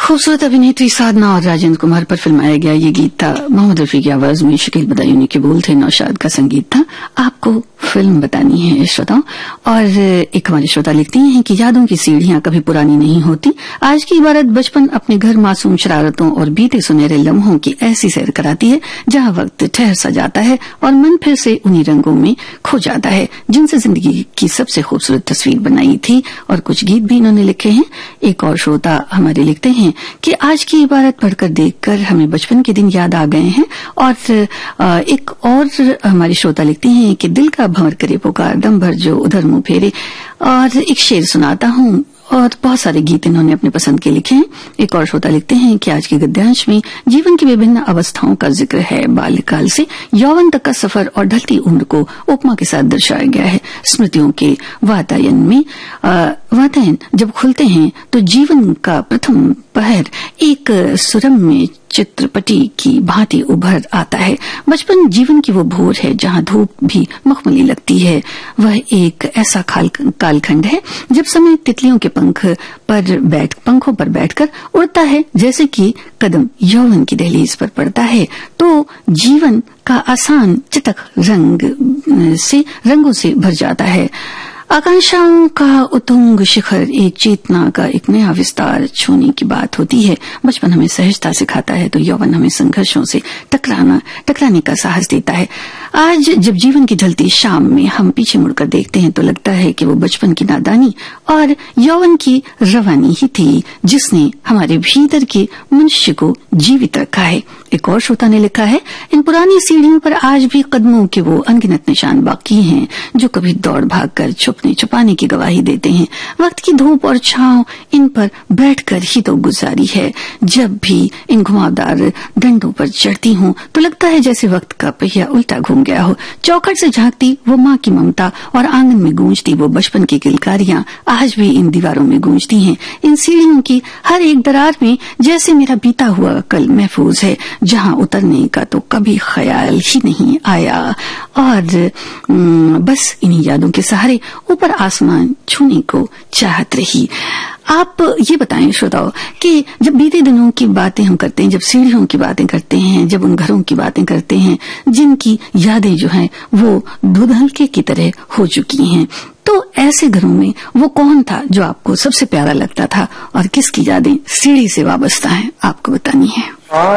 खूबसूरत अभिनेत्री साधना और राजेंद्र कुमार पर फिल्माया गया ये गीत था। मोहम्मद रफी की आवाज में शकील बदायूनी के बोल थे, नौशाद का संगीत था। आपको फिल्म बतानी है श्रोताओं। और एक हमारे श्रोता लिखती हैं कि यादों की सीढ़ियां कभी पुरानी नहीं होती। आज की इबारत बचपन अपने घर मासूम शरारतों और बीते सुनहरे लम्हों की ऐसी सैर कराती है जहां वक्त ठहर सा जाता है और मन फिर से उन्हीं रंगों में खो जाता है जिनसे जिंदगी की सबसे खूबसूरत तस्वीर बनाई थी। और कुछ गीत भी इन्होंने लिखे हैं। एक और श्रोता हमारे लिखते हैं कि आज की इबारत पढ़कर देखकर हमें बचपन के दिन याद आ गए हैं। और एक और हमारी श्रोता लिखती हैं कि दिल का भंवर करे पुकार, दम भर जो उधर मुंह फेरे। और एक शेर सुनाता हूँ। और बहुत सारे गीत इन्होंने अपने पसंद के लिखे हैं। एक और श्रोता लिखते हैं कि आज के गद्यांश में जीवन की विभिन्न अवस्थाओं का जिक्र है। बाल्यकाल से यौवन तक का सफर और ढलती उम्र को उपमा के साथ दर्शाया गया है। स्मृतियों के वातायन जब खुलते हैं तो जीवन का प्रथम पहर एक सुरम्य चित्रपटी की भांति उभर आता है। बचपन जीवन की वो भोर है जहां धूप भी मखमली लगती है। वह एक ऐसा कालखंड है जब समय तितलियों के पंखों पर बैठकर उड़ता है, जैसे कि कदम यौवन की दहलीज पर पड़ता है तो जीवन का आसान चटक रंगों से भर जाता है। आकांक्षाओं का उतुंग शिखर, एक चेतना का एक नया विस्तार छूने की बात होती है। बचपन हमें सहजता सिखाता है तो यौवन हमें संघर्षों से टकराने का साहस देता है। आज जब जीवन की ढलती शाम में हम पीछे मुड़कर देखते हैं तो लगता है कि वो बचपन की नादानी और यौवन की रवानी ही थी जिसने हमारे भीतर के मनुष्य को जीवित रखा है। एक और श्रोता ने लिखा है, इन पुरानी सीढ़ियों पर आज भी कदमों के वो अनगिनत निशान बाकी हैं जो कभी दौड़ भाग कर छुपाने की गवाही देते हैं। वक्त की धूप और छांव इन पर बैठकर ही तो गुजारी है। जब भी इन घुमावदार डंडों पर चढ़ती हूँ तो लगता है जैसे वक्त का पहिया उल्टा घूम गया हो। चौखट से झांकती वो माँ की ममता और आंगन में गूंजती वो बचपन की किलकारियां आज भी इन दीवारों में गूंजती हैं। इन सीढ़ियों की हर एक दरार में जैसे मेरा बीता हुआ कल महफूज है जहां उतरने का तो कभी ख्याल ही नहीं आया। और बस इन्हीं यादों के सहारे ऊपर आसमान छूने को चाहत रही। आप ये बताएं श्रोताओं कि जब बीते दिनों की बातें हम करते हैं, जब सीढ़ियों की बातें करते हैं, जब उन घरों की बातें करते हैं जिनकी यादें जो हैं वो धुंधलके की तरह हो चुकी हैं, तो ऐसे घरों में वो कौन था जो आपको सबसे प्यारा लगता था और किसकी यादें सीढ़ी से वाबस्ता हैं, आपको बतानी है।